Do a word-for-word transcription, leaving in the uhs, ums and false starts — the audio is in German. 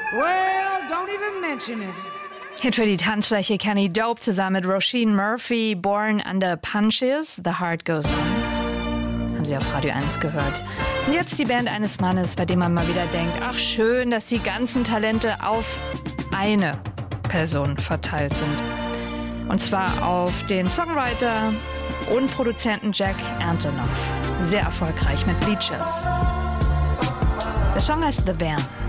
Well, don't even mention it. Hit für die Tanzfläche Kenny Dope zusammen mit Roisin Murphy, Born Under Punches, The Heart Goes On. Haben Sie auf Radio eins gehört. Und jetzt die Band eines Mannes, bei dem man mal wieder denkt, ach schön, dass die ganzen Talente auf eine Person verteilt sind. Und zwar auf den Songwriter und Produzenten Jack Antonoff. Sehr erfolgreich mit Bleachers. Der Song heißt The Van.